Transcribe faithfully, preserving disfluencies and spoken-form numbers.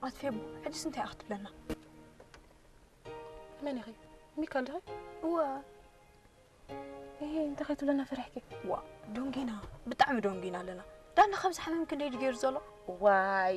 أطفي حدث أنت أخذت لنا من يخي ميكال ده هو إيه أنت خيت لنا فرحكي وا دونجينا بتعمل دونجينا لنا ده أنا خمسة حمام كنا يجي يرزله واي